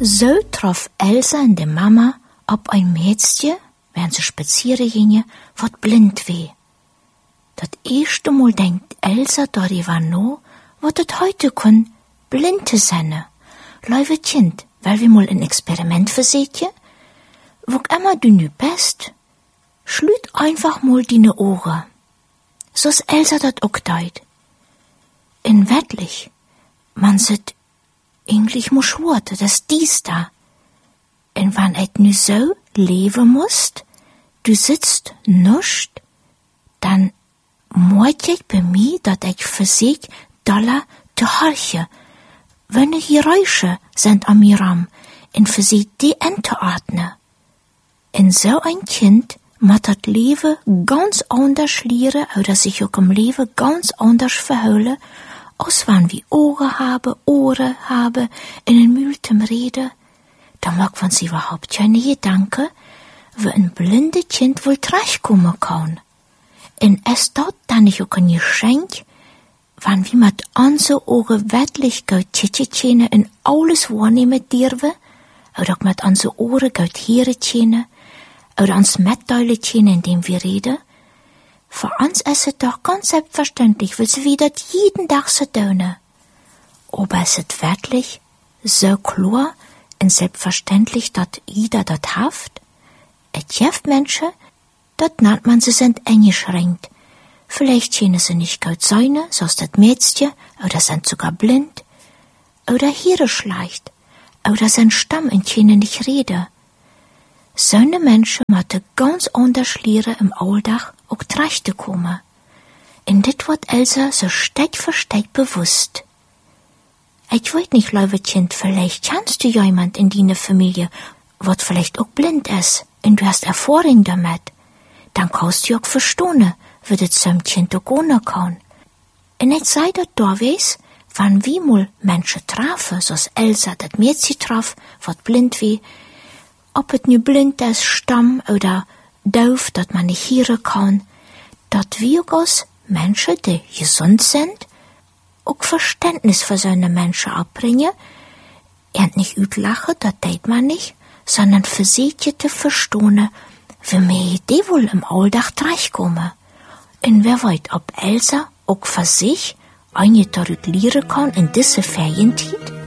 So trof Elsa en de Mama op ein Mädchen, während sie spazieren gingen, wat blind weh. Das erste Mal denkt Elsa darüber nach, wat het heute kun blinde sein. Lieve Kind, weil wir mal ein Experiment versuchen? Wo immer du nu bist, schlüt einfach mal deine Ohren. So's Elsa dat auch deut. In wirklich, man sit eigentlich muss warten, dass dies da. Und wann et nu so leben musst, du sitzt nuscht, dann moet ich bei mir, dat ich versuch, doller te horchen, wenn die Geräusche sind an mir ram, und versuch die einzuordnen. In so ein Kind mat dat Leben ganz anders lernen oder sich auch im Leben ganz anders verhüllen, als wann wir Ohren haben, in den Müll zum Reden, dann mag man sich überhaupt keine Gedanken, wie ein blinde Kind wohl zurechtkommen kann. Und es dort dann nicht auch ein Geschenk, wann wir mit unseren Ohren wirklich gut Tschetschene in alles wahrnehmen dürfen, oder auch mit unseren Ohren gut hören können, oder uns mitteilen, indem wir reden. Für uns ist es doch ganz selbstverständlich, weil wir das jeden Tag so tun. Aber ist es wirklich so klar und selbstverständlich, dass jeder das haft? Es gibt Menschen, das nennt man, sie sind eingeschränkt. Vielleicht können sie nicht gut sein, so ist das Mädchen, oder sind sogar blind, oder hören schlecht, oder sind stumm und können nicht reden. So eine Menschen müssen ganz anders lernen im Alltag auch zurechtzukommen. Und das wird Elsa so Stück für Stück bewusst. Ich weiß nicht, liebe Kind, vielleicht kennst du jemand in deiner Familie, was vielleicht auch blind ist, und du hast Erfahrung damit. Dann kannst du auch verstehen, wie das so ein Kind auch gehen kann. Und ich sei das da weiß, wenn wir mal Menschen treffen, so als Elsa das Mädchen traf, was blind wie, ob es nu blind ist, stumm oder doof, dass man nicht hören kann, dass wir als Menschen, die gesund sind, auch Verständnis für so eine Menschen abbringen und nicht utlachen, das tät man nicht, sondern versuchen zu verstehen, wie wir die wohl im Alltag zurechtkommen. Und wer weiß, ob Elsa auch für sich eine darüber lernen kann in dieser Ferienzeit?